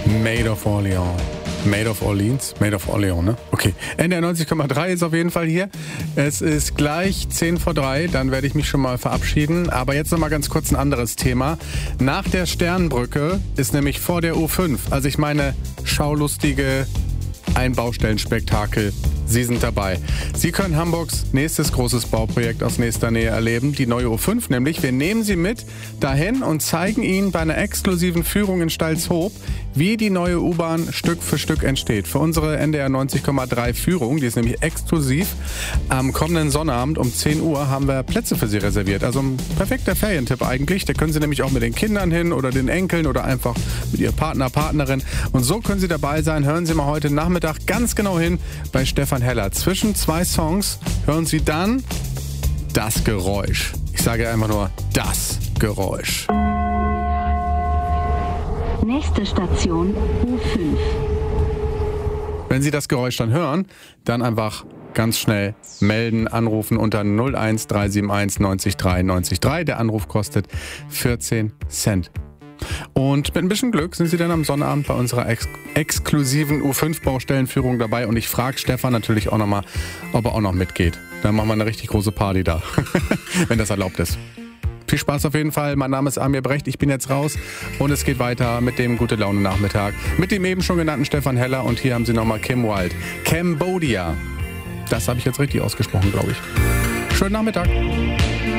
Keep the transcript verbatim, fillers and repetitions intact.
Made of Orleans. Made of Orleans? Made of Orleans, ne? Okay. N D R neunzig Komma drei ist auf jeden Fall hier. Es ist gleich zehn vor drei, dann werde ich mich schon mal verabschieden. Aber jetzt noch mal ganz kurz ein anderes Thema. Nach der Sternbrücke ist nämlich vor der U fünf, also ich meine schaulustige Einbaustellenspektakel. Sie sind dabei. Sie können Hamburgs nächstes großes Bauprojekt aus nächster Nähe erleben, die neue U fünf nämlich. Wir nehmen Sie mit dahin und zeigen Ihnen bei einer exklusiven Führung in Stalzhoop, wie die neue U-Bahn Stück für Stück entsteht. Für unsere N D R neunzig Komma drei Führung, die ist nämlich exklusiv, am kommenden Sonnabend um zehn Uhr haben wir Plätze für Sie reserviert. Also ein perfekter Ferientipp eigentlich. Da können Sie nämlich auch mit den Kindern hin oder den Enkeln oder einfach mit Ihrem Partner, Partnerin. Und so können Sie dabei sein. Hören Sie mal heute Nachmittag ganz genau hin bei Stefan Heller. Zwischen zwei Songs hören Sie dann das Geräusch. Ich sage einfach nur das Geräusch. Nächste Station U fünf. Wenn Sie das Geräusch dann hören, dann einfach ganz schnell melden, anrufen unter null eins drei sieben eins neunzig drei neunzig drei. Der Anruf kostet vierzehn Cent. Und mit ein bisschen Glück sind Sie dann am Sonnabend bei unserer ex- exklusiven U fünf Baustellenführung dabei. Und ich frage Stefan natürlich auch nochmal, ob er auch noch mitgeht. Dann machen wir eine richtig große Party da, wenn das erlaubt ist. Viel Spaß auf jeden Fall. Mein Name ist Amir Brecht. Ich bin jetzt raus und es geht weiter mit dem Gute Laune Nachmittag. Mit dem eben schon genannten Stefan Heller. Und hier haben Sie nochmal Kim Wilde. Cambodia. Das habe ich jetzt richtig ausgesprochen, glaube ich. Schönen Nachmittag.